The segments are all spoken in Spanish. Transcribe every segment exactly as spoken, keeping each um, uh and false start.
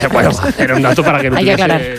Bueno, era un dato para que no Hay que tuviese aclarar.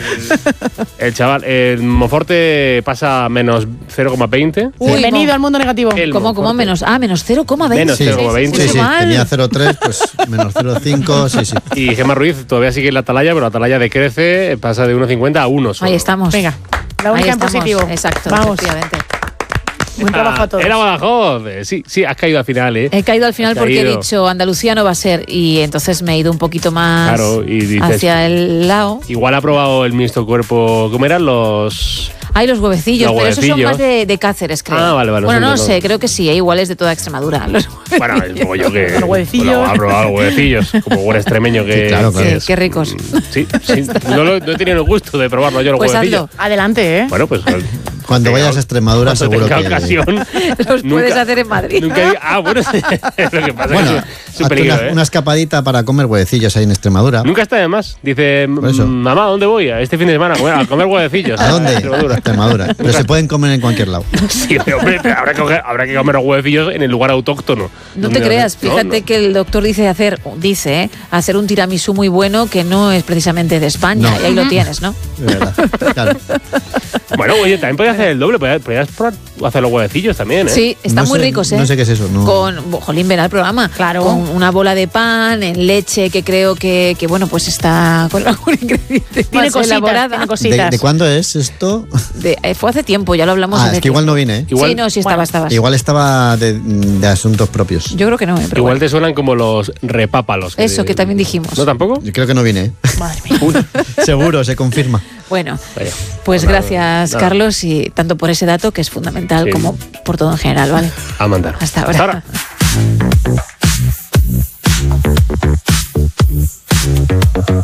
el, el chaval. El Monforte pasa a menos cero coma veinte. Uy, Bienvenido mo- al mundo negativo. El ¿Cómo, cómo Monforte. menos? Ah, menos cero coma veinte. Menos Sí, cero coma veinte. sí, sí, mal. tenía cero coma tres, pues menos cero coma cinco, sí, sí. Y Gemma Ruiz todavía sigue en la atalaya, pero la atalaya decrece, pasa de uno coma cincuenta a uno solo. Ahí estamos. Venga, la Ahí única en estamos. positivo. Exacto, Vamos. efectivamente. Buen trabajo a todos. Era Badajoz. Eh, Sí, sí, has caído al final, ¿eh? He caído al final Has porque he caído. dicho Andalucía no va a ser y entonces me he ido un poquito más Claro, y dices- hacia el lado. Igual ha probado el ministro cuerpo. ¿Cómo eran los...? Hay los huevecillos, Los pero esos son huevecillos. más de, de Cáceres, creo. Ah, vale, vale, Bueno, son no de lo todo. sé, creo que sí, ¿eh? Igual es de toda Extremadura. Los Bueno, como yo que... Los huevecillos. Bueno, ha probado los huevecillos, como buen extremeño que... Sí, claro, claro. Sí, es. qué ricos. Mm, Sí, sí. No, lo- no he tenido el gusto de probarlo yo los Pues huevecillos. hazlo. Adelante, ¿eh? Bueno, pues... Cuando vayas a Extremadura, cuando seguro tenga que... ocasión... Los nunca- puedes hacer en Madrid. Nunca he- Ah, bueno, lo que pasa Bueno, es que es un hazte peligro, una, ¿eh? una escapadita para comer huevecillos ahí en Extremadura. Nunca está de más. Dice, Por eso. mamá, ¿dónde voy? Este fin de semana a comer, a comer huevecillos. ¿A dónde? Extremadura. Extremadura. Pero se pueden comer en cualquier lado. Sí, pero, hombre, pero habrá, que, coger- habrá que comer los huevecillos en el lugar autóctono. No Donde- te creas, no, fíjate no. que el doctor dice hacer, dice, ¿eh? hacer un tiramisú muy bueno que no es precisamente de España. No. Y ahí lo tienes, ¿no? De verdad. Claro. Bueno, oye, también podías hacer el doble, podías, podías probar- hacer los huevecillos también, ¿eh? Sí, están No muy sé- ricos, ¿eh? no sé qué es eso, no. Con, jolín, ven al programa. Claro. Con una bola de pan, en leche, que creo que, que bueno, pues está con algún ingrediente Tiene más cositas, elaborada. tiene ¿De, cositas. de cuándo es esto? De- eh, fue hace tiempo, ya lo hablamos. Ah, hace es que igual tiempo. no vine, ¿eh? Igual- sí, no, sí estaba, Bueno, estabas. Igual estaba de, de asuntos propios. Yo creo que no, eh, pero Igual bueno. te suenan como los repápalos. Eso, que también dijimos. ¿No tampoco? Yo creo que no vine, ¿eh? Madre mía. Uy, Seguro, se confirma. Bueno, vaya. pues Nada, gracias, nada. Carlos, y tanto por ese dato que es fundamental Sí. como por todo en general, ¿vale? A mandar. Hasta ahora.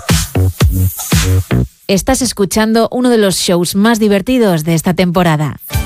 Estás escuchando uno de los shows más divertidos de esta temporada.